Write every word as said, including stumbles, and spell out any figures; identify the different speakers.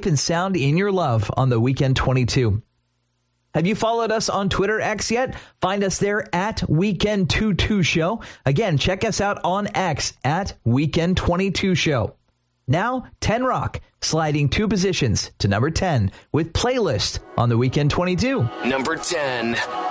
Speaker 1: and sound in your love on the Weekend twenty-two. Have you followed us on Twitter X yet? Find us there at Weekend twenty-two Show. Again, check us out on X at Weekend twenty-two Show. Now, ten Rock, sliding two positions to number ten with Playlist on the Weekend twenty-two.
Speaker 2: Number ten.